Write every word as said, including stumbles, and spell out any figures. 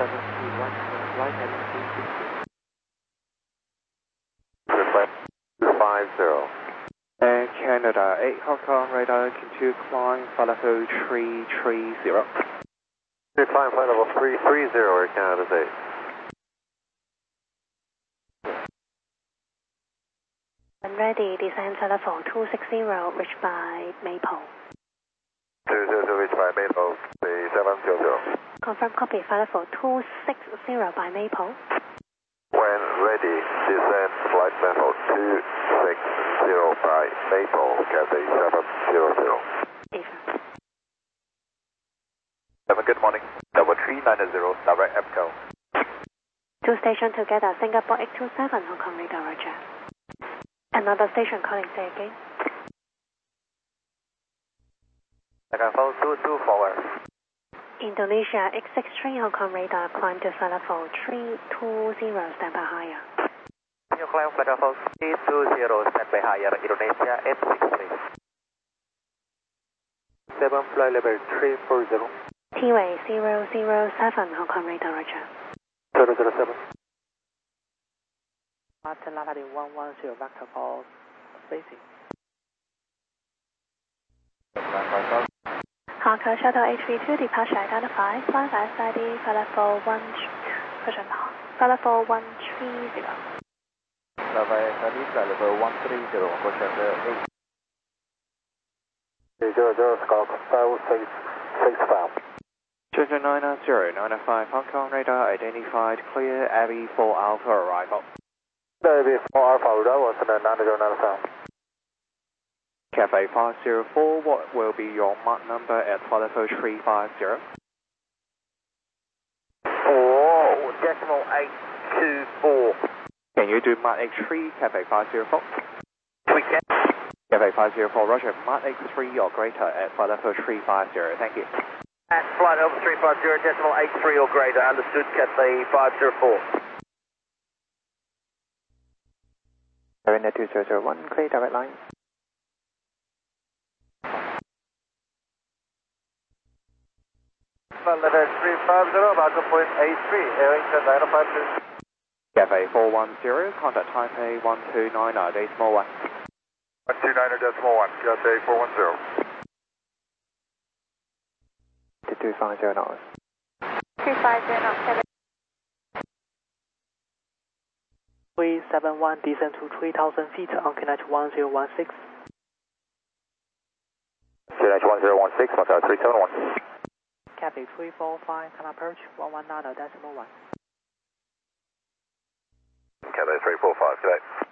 seventy one, right heading three sixty. five zero. And Canada eight Hong Kong radar, continue climb, flight level three three zero. Continue climb, flight level three three zero, Air Canada's eight. I'm ready, descend to level two six zero, reached by Maple. two zero zero, reached by Maple, three seven zero zero. Confirm copy, flight level two six zero by Maple. When ready, descend flight level two six zero by Maple, Cathay seven zero zero. Seven, good morning. Double three nine zero, direct EPCO. Two station together, Singapore eight two seven, Hong Kong radar, roger. Another station calling, say again. Phone two two forward. Indonesia eight six three, Hong Kong radar, climb to flight level three two zero, stand by higher. New climb flight level three two zero, stand by higher, Indonesia eight six three. seven, flight level three four zero. T-way zero zero seven, Hong Kong radar, roger. zero zero seven. Martin Lady one one zero, vector for spacing. Hawker Shuttle H V two, departure identified, flight S I D, flight level one, question, flight level one three zero. Flight S I D, flight level one three zero, question eight. zero zero, Scott, five six six five. Children nine zero nine five, Hong Kong radar identified, clear, Abbey four Alpha arrival. Abbey four Alpha, that was the nine zero nine five. Cathay five zero four, what will be your Mach number at flight level three five zero? four decimal eight two four. Can you do Mach X three, Cathay five zero four? We can. Cathay five zero four, roger, Mach X three or greater at flight level three five zero, thank you. At flight level three five zero, decimal eight three or greater, understood, Cathay five zero four. Arena two zero zero one, clear direct line. Flight level three five zero, about point eight three, Airlington nine five two. Cathay four one zero, contact Taipei one two nine zero, decimal one. one two nine zero, decimal one, Cathay four one zero. two two five zero knots. two five zero knots, three seven one, descend to three thousand feet on K N H one zero one six. K N H one zero one six, Motel three seven one. Cathay three four five, can approach one one nine decimal one. Cathay three four five, good day.